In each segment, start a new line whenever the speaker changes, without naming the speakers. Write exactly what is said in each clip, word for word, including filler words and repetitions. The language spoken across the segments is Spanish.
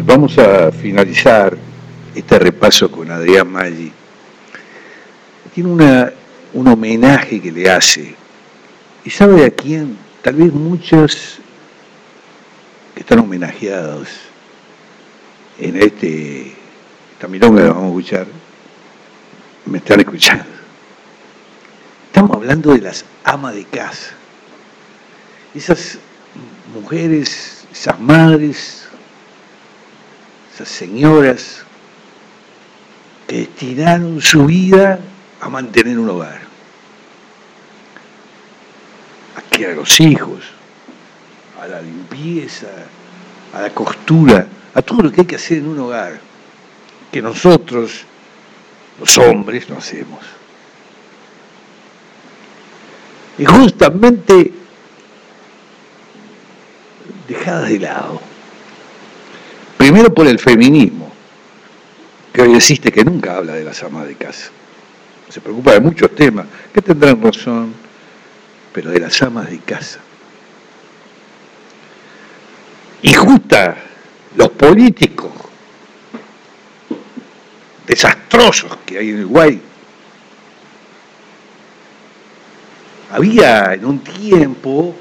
vamos a finalizar este repaso con Adrián Maggi. Tiene una, un homenaje que le hace. ¿Y sabe a quién? Tal vez muchos que están homenajeados en este, esta milonga que vamos a escuchar, me están escuchando. Estamos hablando de las amas de casa. Esas mujeres, esas madres, esas señoras que destinaron su vida a mantener un hogar, a criar a los hijos, a la limpieza, a la costura, a todo lo que hay que hacer en un hogar, que nosotros, los hombres, no hacemos. Y justamente dejadas de lado. Primero por el feminismo, que hoy existe, que nunca habla de las amas de casa. Se preocupa de muchos temas, que tendrán razón, pero de las amas de casa. Y justa los políticos desastrosos que hay en Uruguay. Había en un tiempo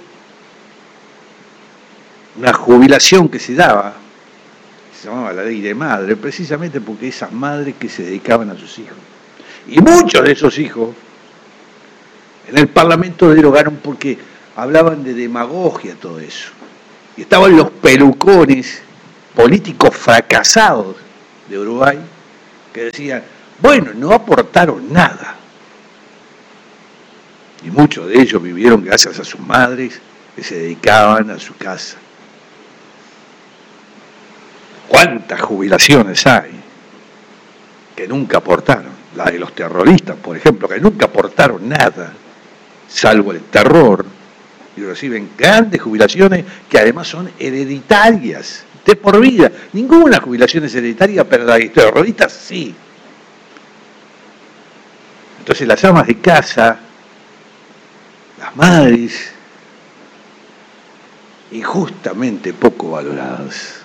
una jubilación que se daba, se llamaba la ley de madre, precisamente porque esas madres que se dedicaban a sus hijos. Y muchos de esos hijos en el Parlamento derogaron porque hablaban de demagogia, todo eso. Y estaban los pelucones políticos fracasados de Uruguay que decían, bueno, no aportaron nada. Y muchos de ellos vivieron gracias a sus madres que se dedicaban a su casa. ¿Cuántas jubilaciones hay que nunca aportaron? La de los terroristas, por ejemplo, que nunca aportaron nada, salvo el terror, y reciben grandes jubilaciones que además son hereditarias, de por vida. Ninguna jubilación es hereditaria, pero la de los terroristas sí. Entonces las amas de casa, las madres, injustamente poco valoradas.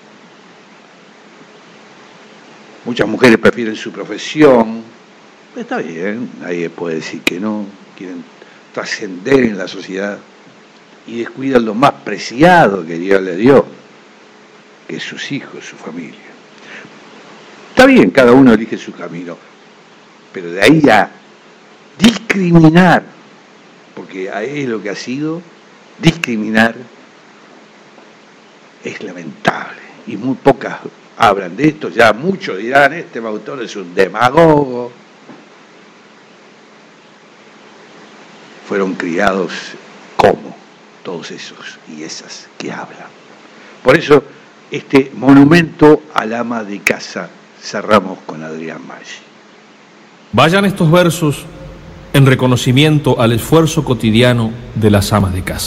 Muchas mujeres prefieren su profesión, está bien, nadie puede decir que no, quieren trascender en la sociedad y descuidan lo más preciado que Dios le dio, que es sus hijos, su familia. Está bien, cada uno elige su camino, pero de ahí a discriminar, porque es lo que ha sido, discriminar es lamentable y muy pocas hablan de esto. Ya muchos dirán, este autor es un demagogo. Fueron criados como todos esos y esas que hablan. Por eso, este monumento al ama de casa cerramos con Adrián Maggi.
Vayan estos versos en reconocimiento al esfuerzo cotidiano de las amas de casa.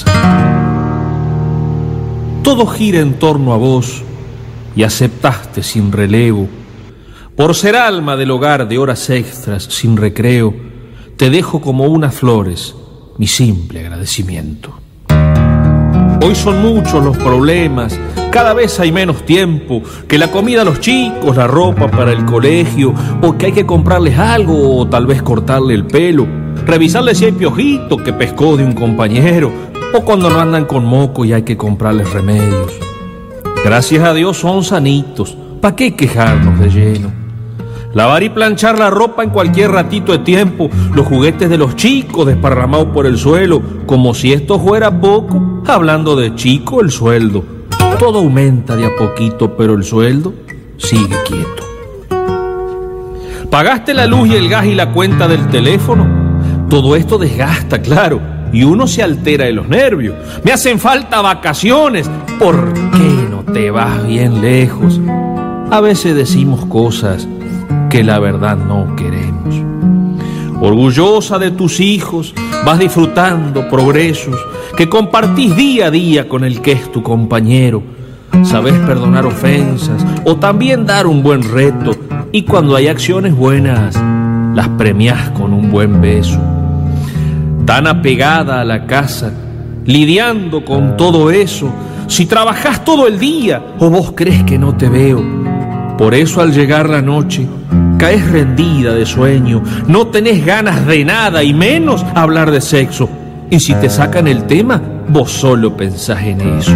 Todo gira en torno a vos y aceptaste sin relevo. Por ser alma del hogar de horas extras sin recreo, te dejo como unas flores mi simple agradecimiento. Hoy son muchos los problemas, cada vez hay menos tiempo, que la comida a los chicos, la ropa para el colegio, o que hay que comprarles algo o tal vez cortarle el pelo, revisarle si hay piojito que pescó de un compañero, o cuando no andan con moco y hay que comprarles remedios. Gracias a Dios son sanitos, ¿pa' qué quejarnos de lleno? Lavar y planchar la ropa en cualquier ratito de tiempo, los juguetes de los chicos desparramados por el suelo, como si esto fuera poco, hablando de chico el sueldo. Todo aumenta de a poquito, pero el sueldo sigue quieto. ¿Pagaste la luz y el gas y la cuenta del teléfono? Todo esto desgasta, claro, y uno se altera de los nervios. Me hacen falta vacaciones, ¿por qué no te vas bien lejos? A veces decimos cosas que la verdad no queremos. Orgullosa de tus hijos, vas disfrutando progresos que compartís día a día con el que es tu compañero. Sabés perdonar ofensas o también dar un buen reto, y cuando hay acciones buenas las premiás con un buen beso. Tan apegada a la casa, lidiando con todo eso, Si trabajás todo el día o vos crees que no te veo. Por eso al llegar la noche caes rendida de sueño, no tenés ganas de nada y menos hablar de sexo. Y si te sacan el tema, vos solo pensás en eso.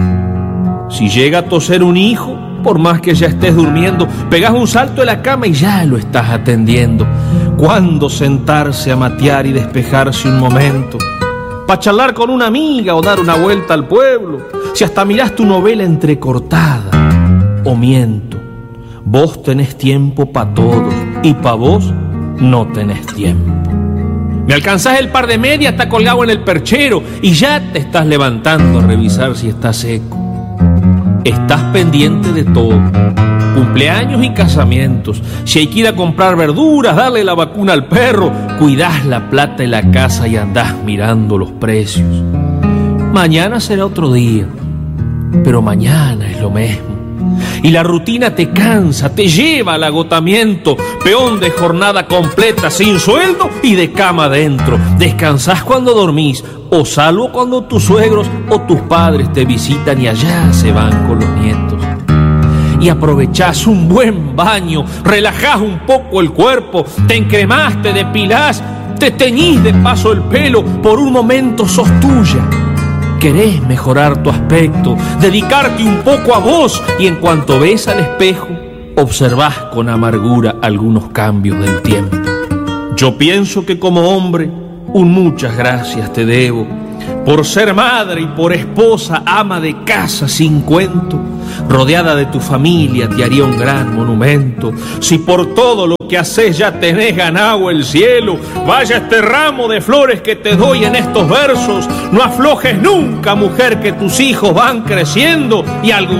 Si llega a toser un hijo, por más que ya estés durmiendo, pegás un salto de la cama y ya lo estás atendiendo. ¿Cuándo sentarse a matear y despejarse un momento? Pa' charlar con una amiga o dar una vuelta al pueblo. Si hasta mirás tu novela entrecortada. O miento, vos tenés tiempo pa' todos y pa' vos no tenés tiempo. Me alcanzás el par de medias, está colgado en el perchero y ya te estás levantando a revisar si está seco. Estás pendiente de todo, cumpleaños y casamientos, si hay que ir a comprar verduras, darle la vacuna al perro, cuidás la plata en la casa y andás mirando los precios. Mañana será otro día, pero mañana es lo mismo. Y la rutina te cansa, te lleva al agotamiento, peón de jornada completa sin sueldo y de cama adentro. Descansás cuando dormís, o salvo cuando tus suegros o tus padres te visitan y allá se van con los nietos. Y aprovechás un buen baño, relajás un poco el cuerpo, te encremás, te depilás, te teñís de paso el pelo, por un momento sos tuya. Querés mejorar tu aspecto, dedicarte un poco a vos y en cuanto ves al espejo, observás con amargura algunos cambios del tiempo. Yo pienso que como hombre, un muchas gracias te debo, por ser madre y por esposa, ama de casa sin cuento. Rodeada de tu familia te haría un gran monumento. Si por todo lo que haces ya tenés ganado el cielo, vaya este ramo de flores que te doy en estos versos. No aflojes nunca, mujer, que tus hijos van creciendo y algún